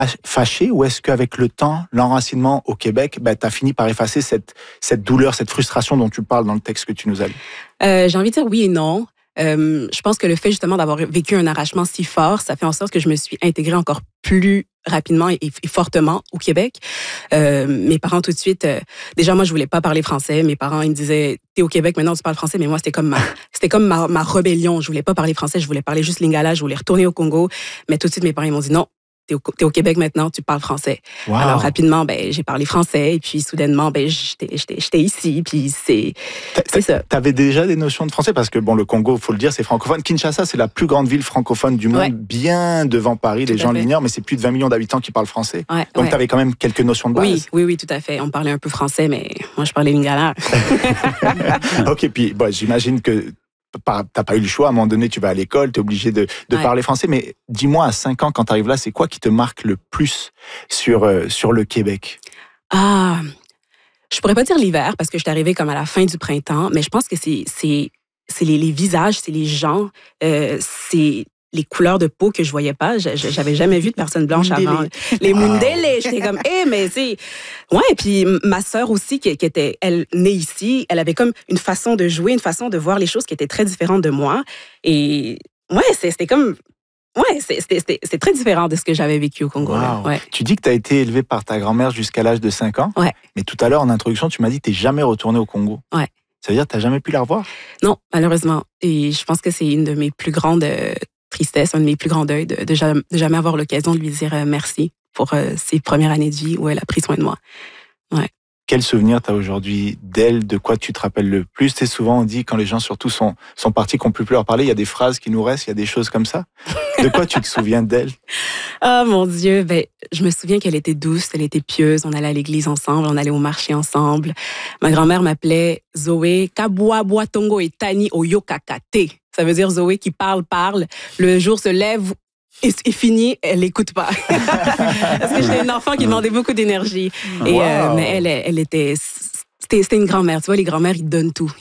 fâché ou est-ce qu'avec le temps, l'enracinement au Québec, tu as fini par effacer cette douleur, cette frustration dont tu parles dans le texte que tu nous as lu? J'ai envie de dire oui et non. Je pense que le fait justement d'avoir vécu un arrachement si fort, ça fait en sorte que je me suis intégrée encore plus rapidement et fortement au Québec. Mes parents tout de suite, déjà moi je voulais pas parler français. Mes parents ils me disaient t'es au Québec maintenant tu parles français, mais moi c'était comme ma rébellion. Je voulais pas parler français, je voulais parler juste lingala, je voulais retourner au Congo. Mais tout de suite mes parents ils m'ont dit non. T'es au Québec maintenant, tu parles français. Wow. Alors rapidement, j'ai parlé français et puis soudainement, j'étais ici. Puis c'est ça. T'avais déjà des notions de français parce que le Congo, faut le dire, c'est francophone. Kinshasa, c'est la plus grande ville francophone du monde, bien devant Paris. Les gens l'ignorent, mais c'est plus de 20 millions d'habitants qui parlent français. Ouais, donc t'avais quand même quelques notions de base. Oui, tout à fait. On parlait un peu français, mais moi je parlais lingala. Ok, puis j'imagine que t'as pas eu le choix, à un moment donné, tu vas à l'école, t'es obligé de parler français, mais dis-moi, à 5 ans, quand t'arrives là, c'est quoi qui te marque le plus sur le Québec? Je pourrais pas dire l'hiver, parce que je suis arrivée comme à la fin du printemps, mais je pense que c'est les visages, c'est les gens, c'est les couleurs de peau que je voyais pas. J'avais jamais vu de personne blanche avant. Les Mundele, j'étais comme, mais c'est... Ouais, et puis ma sœur aussi, qui était, elle, née ici, elle avait comme une façon de jouer, une façon de voir les choses qui était très différente de moi. Et ouais, c'était comme... Ouais, c'est très différent de ce que j'avais vécu au Congo. Wow. Ouais. Tu dis que tu as été élevée par ta grand-mère jusqu'à l'âge de 5 ans. Ouais. Mais tout à l'heure, en introduction, tu m'as dit que tu n'es jamais retournée au Congo. Ouais. Ça veut dire que tu n'as jamais pu la revoir? Non, malheureusement. Et je pense que c'est une de mes plus grandes tristesses, un de mes plus grands deuils, de jamais avoir l'occasion de lui dire merci pour ses premières années de vie où elle a pris soin de moi. Ouais. Quel souvenir t'as aujourd'hui d'elle? De quoi tu te rappelles le plus? C'est souvent, on dit, quand les gens surtout sont partis, qu'on ne peut plus leur parler, il y a des phrases qui nous restent, il y a des choses comme ça. De quoi tu te souviens d'elle? Oh mon Dieu, je me souviens qu'elle était douce, elle était pieuse, on allait à l'église ensemble, on allait au marché ensemble. Ma grand-mère m'appelait Zoé, Kabwa Boatongo et Tani Oyokakate. Ça veut dire Zoé qui parle, le jour se lève, et fini, elle n'écoute pas. Parce que j'étais une enfant qui demandait beaucoup d'énergie. Et mais elle était... C'était une grand-mère. Tu vois, les grand-mères, ils donnent tout.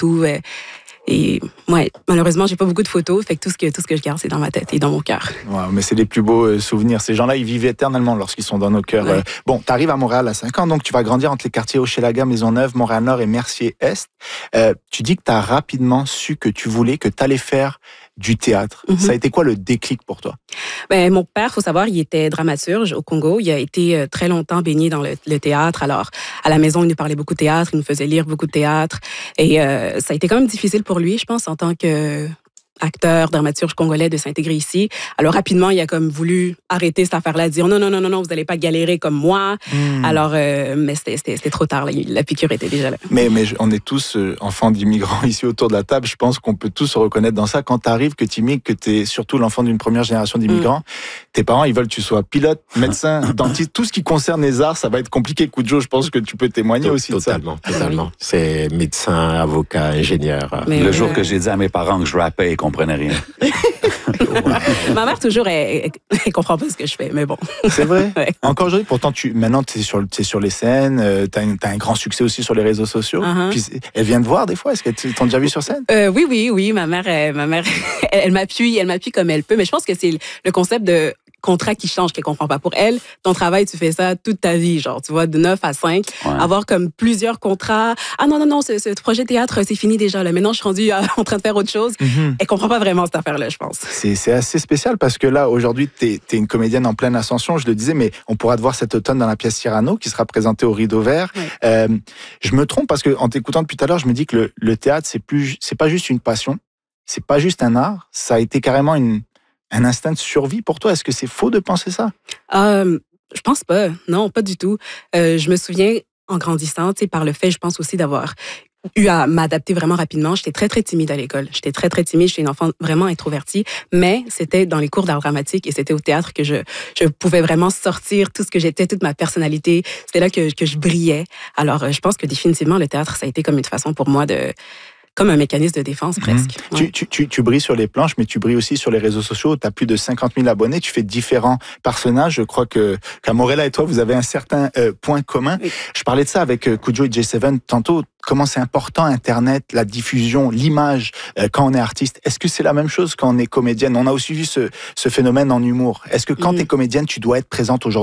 Et ouais, malheureusement, j'ai pas beaucoup de photos. Fait que tout ce que je garde, c'est dans ma tête et dans mon cœur. Wow, mais c'est les plus beaux souvenirs. Ces gens-là, ils vivent éternellement lorsqu'ils sont dans nos cœurs. Ouais. T'arrives à Montréal à 5 ans, donc tu vas grandir entre les quartiers Hochelaga, Maisonneuve, Montréal-Nord et Mercier-Est. Tu dis que tu as rapidement su que tu voulais, que tu allais faire du théâtre. Mm-hmm. Ça a été quoi le déclic pour toi? Mon père, faut savoir, il était dramaturge au Congo. Il a été très longtemps baigné dans le théâtre. Alors, à la maison, il nous parlait beaucoup de théâtre, il nous faisait lire beaucoup de théâtre. Et ça a été quand même difficile pour lui, je pense, en tant que acteur, dramaturge congolais, de s'intégrer ici. Alors, rapidement, il a comme voulu arrêter cette affaire-là, dire non, vous n'allez pas galérer comme moi. Alors, mais c'était trop tard, là. La piqûre était déjà là. Mais on est tous enfants d'immigrants ici autour de la table. Je pense qu'on peut tous se reconnaître dans ça. Quand tu arrives, que tu immigres, que tu es surtout l'enfant d'une première génération d'immigrants, tes parents, ils veulent que tu sois pilote, médecin, dentiste, tout ce qui concerne les arts, ça va être compliqué. Kujo, je pense que tu peux témoigner aussi de ça. Totalement. C'est médecin, avocat, ingénieur. Le jour que j'ai dit à mes parents que je rappais, ils comprenaient rien. Ma mère, toujours, elle comprend pas ce que je fais, mais bon. C'est vrai? Ouais. Encore aujourd'hui, pourtant, maintenant, t'es sur les scènes, t'as un grand succès aussi sur les réseaux sociaux. Puis, elle vient te voir des fois? Est-ce qu'elle t'ont déjà vu sur scène? Oui. Ma mère, elle m'appuie comme elle peut, mais je pense que c'est le concept de contrat qui change, qu'elle comprend pas. Pour elle, ton travail, tu fais ça toute ta vie, genre, tu vois, de 9 à 5, avoir comme plusieurs contrats. Ah non, ce projet théâtre, c'est fini déjà, là. Maintenant, je suis rendue en train de faire autre chose. Elle comprend pas vraiment cette affaire-là, je pense. C'est assez spécial parce que là, aujourd'hui, t'es une comédienne en pleine ascension, je le disais, mais on pourra te voir cet automne dans la pièce Cyrano, qui sera présentée au Rideau Vert. Ouais. Je me trompe parce que, en t'écoutant depuis tout à l'heure, je me dis que le théâtre, c'est pas juste une passion, c'est pas juste un art, ça a été carrément un instinct de survie pour toi. Est-ce que c'est faux de penser ça? Je pense pas. Non, pas du tout. Je me souviens, en grandissant, par le fait, je pense aussi d'avoir eu à m'adapter vraiment rapidement. J'étais très, très timide à l'école. J'étais très, très timide. J'étais une enfant vraiment introvertie. Mais c'était dans les cours d'art dramatique et c'était au théâtre que je pouvais vraiment sortir tout ce que j'étais, toute ma personnalité. C'était là que je brillais. Alors, je pense que définitivement, le théâtre, ça a été comme une façon pour moi de comme un mécanisme de défense presque. Ouais. Tu brilles sur les planches, mais tu brilles aussi sur les réseaux sociaux. Tu as plus de 50 000 abonnés, tu fais différents personnages. Je crois qu'Amorella et toi, vous avez un certain point commun. Oui. Je parlais de ça avec Kudjo et J7 tantôt. Comment c'est important Internet, la diffusion, l'image quand on est artiste. Est-ce que c'est la même chose quand on est comédienne? On a aussi vu ce phénomène en humour. Est-ce que quand tu es comédienne, tu dois être présente aujourd'hui?